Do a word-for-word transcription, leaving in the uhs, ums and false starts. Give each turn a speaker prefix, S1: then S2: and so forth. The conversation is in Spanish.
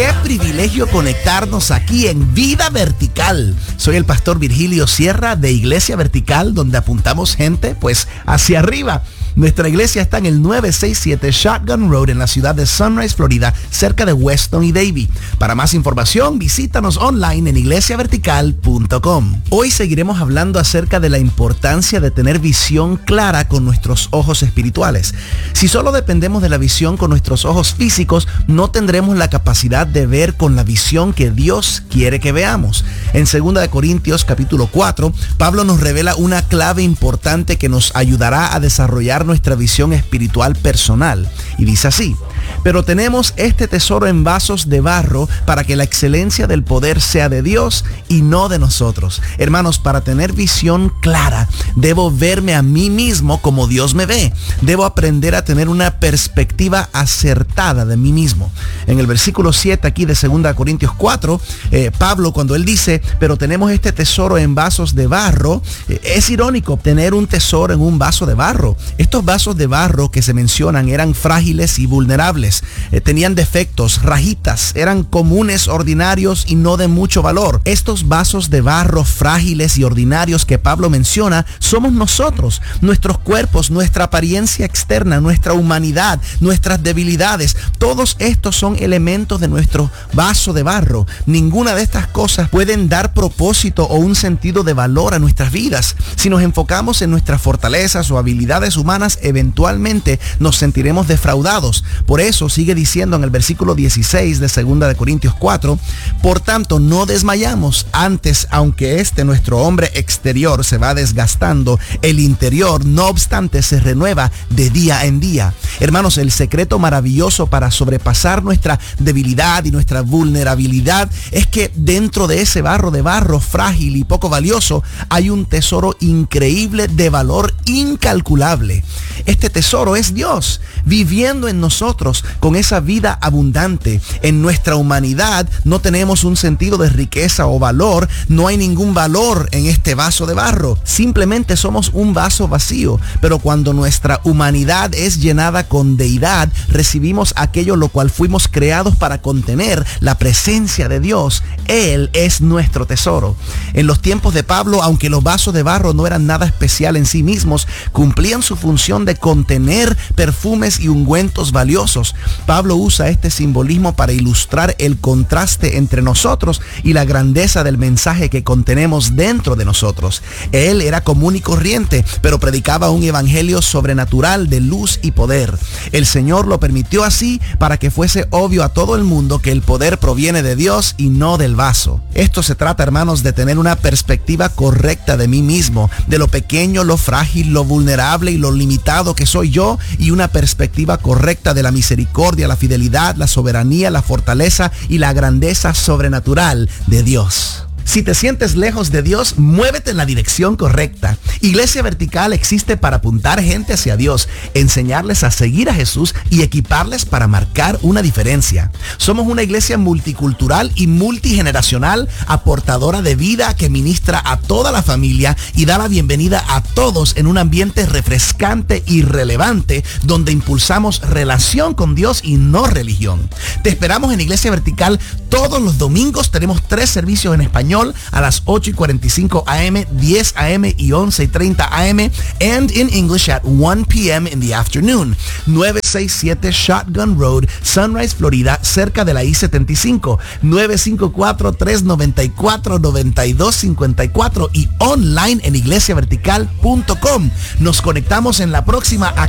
S1: Qué privilegio conectarnos aquí en Vida Vertical. Soy el pastor Virgilio Sierra de Iglesia Vertical, donde apuntamos gente pues hacia arriba. Nuestra iglesia está en el nueve seis siete Shotgun Road en la ciudad de Sunrise, Florida, cerca de Weston y Davie. Para más información, visítanos online en iglesia vertical punto com. Hoy seguiremos hablando acerca de la importancia de tener visión clara con nuestros ojos espirituales. Si solo dependemos de la visión con nuestros ojos físicos, no tendremos la capacidad de ver con la visión que Dios quiere que veamos. En segunda de Corintios capítulo cuatro, Pablo nos revela una clave importante que nos ayudará a desarrollar nuestra visión espiritual personal. Y dice así: pero tenemos este tesoro en vasos de barro para que la excelencia del poder sea de Dios y no de nosotros. Hermanos, para tener visión clara, debo verme a mí mismo como Dios me ve. Debo aprender a tener una perspectiva acertada de mí mismo. En el versículo siete aquí de segunda Corintios cuatro, eh, Pablo, cuando él dice, pero tenemos este tesoro en vasos de barro, eh, es irónico tener un tesoro en un vaso de barro. Estos vasos de barro que se mencionan eran frágiles y vulnerables. Eh, tenían defectos, rajitas, eran comunes, ordinarios y no de mucho valor. Estos vasos de barro frágiles y ordinarios que Pablo menciona somos nosotros, nuestros cuerpos, nuestra apariencia externa, nuestra humanidad, nuestras debilidades. Todos estos son elementos de nuestro vaso de barro. Ninguna de estas cosas pueden dar propósito o un sentido de valor a nuestras vidas. Si nos enfocamos en nuestras fortalezas o habilidades humanas, eventualmente nos sentiremos defraudados. Por eso sigue diciendo en el versículo dieciséis de segunda de Corintios cuatro, por tanto no desmayamos, antes aunque este nuestro hombre exterior se va desgastando, el interior no obstante se renueva de día en día. Hermanos, el secreto maravilloso para sobrepasar nuestra debilidad y nuestra vulnerabilidad es que dentro de ese barro de barro frágil y poco valioso hay un tesoro increíble de valor incalculable. Este tesoro es Dios viviendo en nosotros con esa vida abundante. En nuestra humanidad no tenemos un sentido de riqueza o valor, no hay ningún valor en este vaso de barro. Simplemente somos un vaso vacío, pero cuando nuestra humanidad es llenada con deidad, recibimos aquello lo cual fuimos creados para contener, la presencia de Dios. Él es nuestro tesoro. En los tiempos de Pablo, aunque los vasos de barro no eran nada especial en sí mismos, cumplían su función de contener perfumes y ungüentos valiosos. Pablo usa este simbolismo para ilustrar el contraste entre nosotros y la grandeza del mensaje que contenemos dentro de nosotros. Él era común y corriente, pero predicaba un evangelio sobrenatural de luz y poder. El Señor lo permitió así para que fuese obvio a todo el mundo que el poder proviene de Dios y no del vaso. Esto se trata, hermanos, de tener una perspectiva correcta de mí mismo, de lo pequeño, lo frágil, lo vulnerable y lo limitado que soy yo, y una perspectiva correcta de la misericordia, la fidelidad, la soberanía, la fortaleza y la grandeza sobrenatural de Dios. Si te sientes lejos de Dios, muévete en la dirección correcta. Iglesia Vertical existe para apuntar gente hacia Dios, enseñarles a seguir a Jesús y equiparles para marcar una diferencia. Somos una iglesia multicultural y multigeneracional, aportadora de vida que ministra a toda la familia y da la bienvenida a todos en un ambiente refrescante y relevante, donde impulsamos relación con Dios y no religión. Te esperamos en Iglesia Vertical todos los domingos. Tenemos tres servicios en español a las ocho y cuarenta y cinco a eme, diez a eme y once y treinta a eme, and in English at one p m in the afternoon. nueve seis siete Shotgun Road, Sunrise, Florida, cerca de la I setenta y cinco. nueve cinco cuatro, tres nueve cuatro, nueve dos cinco cuatro y online en iglesia vertical punto com. Nos conectamos en la próxima aquí